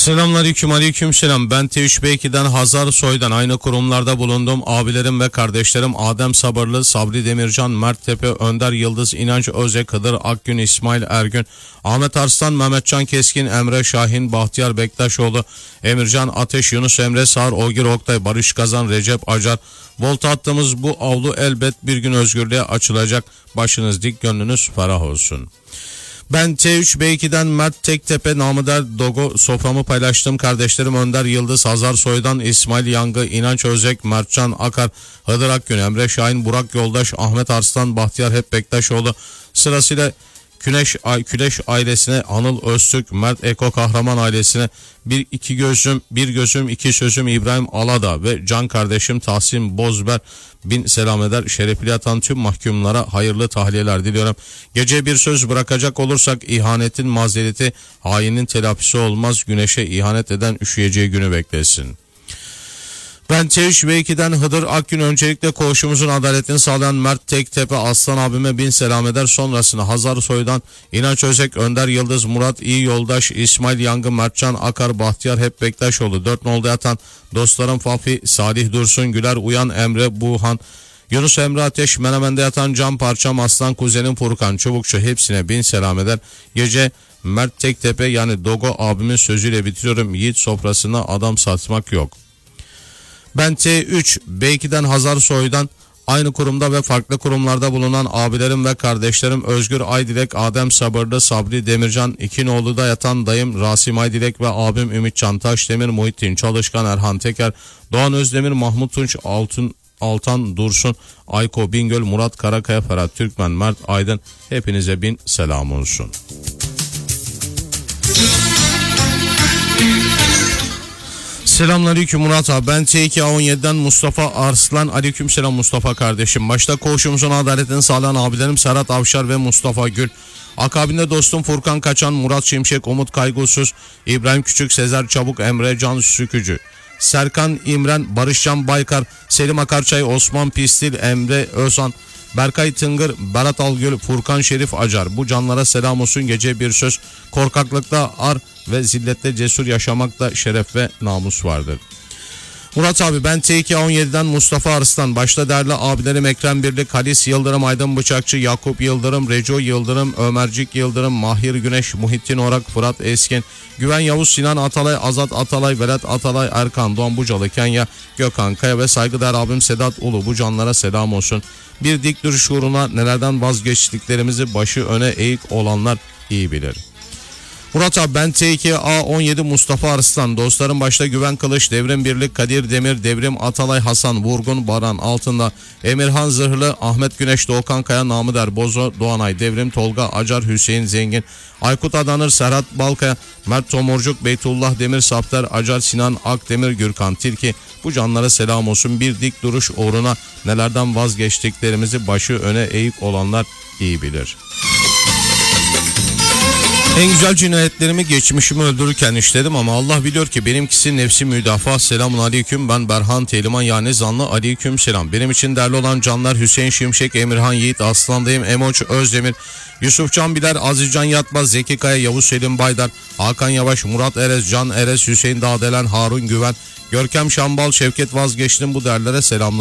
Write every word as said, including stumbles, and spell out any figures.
Selamünaleyküm, aleyküm selam. Ben T üç B iki'den Hazar Soy'dan aynı kurumlarda bulundum. Abilerim ve kardeşlerim Adem Sabırlı, Sabri Demircan, Mert Tepe, Önder Yıldız, İnanç Öze, Kıdır Akgün, İsmail Ergün, Ahmet Arslan, Mehmetcan Keskin, Emre Şahin, Bahtiyar Bektaşoğlu, Emircan Ateş, Yunus Emre Sağır, Ogir Oktay, Barış Kazan, Recep Acar. Volta attığımız bu avlu elbet bir gün özgürlüğe açılacak. Başınız dik, gönlünüz ferah olsun. Ben T üç B iki'den Mert Tektepe, namı der Dogo, soframı paylaştım. Kardeşlerim Önder Yıldız, Hazar Soy'dan İsmail Yangı, İnanç Özek, Mertcan Akar, Hıdır Akgün, Emre Şahin, Burak Yoldaş, Ahmet Arslan, Bahtiyar Hep Bektaşoğlu, sırasıyla Güneş, Küleş ailesine, Anıl Öztürk, Mert Eko Kahraman ailesine, bir iki gözüm, bir gözüm, iki sözüm İbrahim Alada ve can kardeşim Tahsin Bozber bin selam eder. Şerefli yatan tüm mahkumlara hayırlı tahliyeler diliyorum. Gece bir söz bırakacak olursak, ihanetin mazereti, hainin telafisi olmaz. Güneşe ihanet eden üşüyeceği günü beklesin. Ben T üç B iki'den Hıdır Akgün, öncelikle koğuşumuzun adaletini sağlayan Mert Tektepe Aslan abime bin selam eder. Sonrasında Hazar Soy'dan İnanç Özek, Önder Yıldız, Murat İyi Yoldaş, İsmail Yangı, Mertcan Akar, Bahtiyar Hep Bektaşoğlu, dört nolda yatan dostlarım Fafi, Salih Dursun, Güler Uyan, Emre Buhan, Yunus Emre Ateş, Menemen'de yatan Can Parçam, Aslan kuzenim Furkan Çubukçu, hepsine bin selam eder. Gece Mert Tektepe yani Dogo abimin sözüyle bitiriyorum. Yiğit sofrasına adam satmak yok. Ben T üç B iki'den Hazar Soy'dan aynı kurumda ve farklı kurumlarda bulunan abilerim ve kardeşlerim Özgür Aydilek, Adem Sabırlı, Sabri Demircan, İkinoğlu'da yatan dayım Rasim Aydilek ve abim Ümitcan Taşdemir, Muhittin Çalışkan, Erhan Teker, Doğan Özdemir, Mahmut Tunç, Altın Altan Dursun, Ayko Bingöl, Murat Karakaya, Ferhat Türkmen, Mert Aydın, hepinize bin selam olsun. Selamünaleyküm Murat abi. Ben T iki A on yedi'den Mustafa Arslan. Aleykümselam Mustafa kardeşim. Başta koğuşumuzun adaletini sağlayan abilerim Serhat Avşar ve Mustafa Gül. Akabinde dostum Furkan Kaçan, Murat Şimşek, Umut Kaygusuz, İbrahim Küçük, Sezer Çabuk, Emre Can Sükücü, Serkan İmren, Barışcan Baykar, Selim Akarçay, Osman Pistil, Emre Özan, Berkay Tıngır, Berat Algül, Furkan Şerif Acar. Bu canlara selam olsun. Gece bir söz, korkaklıkta ar ve zillette cesur yaşamakta şeref ve namus vardır. Murat abi, ben T iki A on yedi'den Mustafa Arslan. Başta değerli abilerim Ekrem Birlik, Halis Yıldırım, Aydın Bıçakçı, Yakup Yıldırım, Reco Yıldırım, Ömercik Yıldırım, Mahir Güneş, Muhittin Orak, Fırat Eskin, Güven Yavuz, Sinan Atalay, Azat Atalay, Velat Atalay, Erkan Doğan Bucalı, Kenya, Gökhan Kaya ve saygıdeğer abim Sedat Ulu. Bu canlara selam olsun. Bir dik duruş uğruna nelerden vazgeçtiklerimizi başı öne eğik olanlar iyi bilir. Murat abi, ben T iki A on yedi Mustafa Arslan. Dostlarım başta Güven Kılıç, Devrim Birlik, Kadir Demir, Devrim Atalay, Hasan Vurgun, Baran Altında, Emirhan Zırhlı, Ahmet Güneş, Doğukan Kaya, namı der Bozo, Doğanay, Devrim Tolga, Acar, Hüseyin Zengin, Aykut Adanır, Serhat Balkaya, Mert Tomurcuk, Beytullah Demir, Sapter Acar, Sinan Akdemir, Gürkan Tilki. Bu canlara selam olsun. Bir dik duruş uğruna nelerden vazgeçtiklerimizi başı öne eğik olanlar iyi bilir. En güzel cinayetlerimi geçmişimi öldürürken işledim ama Allah biliyor ki benimkisi nefsi müdafaa. Selamun aleyküm, ben Berhan Teliman yani Zanlı, aleyküm selam. Benim için değerli olan canlar Hüseyin Şimşek, Emirhan Yiğit, Aslandayım, Emoç Özdemir, Yusuf Can Biler, Azizcan Yatmaz, Zeki Kaya, Yavuz Selim Baydar, Hakan Yavaş, Murat Erez, Can Erez, Hüseyin Dağdelen, Harun Güven, Görkem Şambal, Şevket Vazgeçtim, bu değerlere selamlar.